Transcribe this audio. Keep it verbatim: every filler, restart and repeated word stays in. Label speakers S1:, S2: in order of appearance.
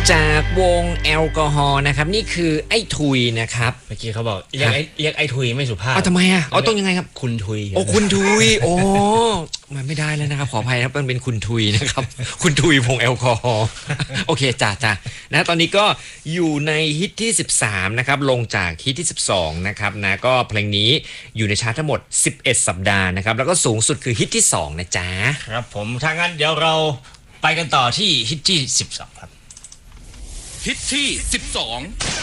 S1: จากวงแอลกอฮอล์นะครับนี่คือไอ้ทุยนะครับ
S2: เมื่อกี้เขาบอกเรียกไอ้เรียกไอ้ทุยไม่สุภาพ
S1: เอาทำไมอ่ะเอาต้องยังไงครับ
S2: คุณทุย
S1: โอ้คุณทุยโอ้มันไม่ได้แล้วนะครับขออภัยครับมันเป็นคุณทุยนะครับคุณทุยวงแอลกอฮอล์โอเคจ้าจ้านะตอนนี้ก็อยู่ในฮิตที่สิบสามนะครับลงจากฮิตที่สิบสองนะครับนะก็เพลงนี้อยู่ในชาร์ตทั้งหมดสิบเอ็ดสัปดาห์นะครับแล้วก็สูงสุดคือฮิตที่สองนะจ๊ะ
S2: ครับผมถ้างั้นเดี๋ยวเราไปกันต่อที่ฮิตที่สิบสองครับ
S3: ฮิตที่สิบสอง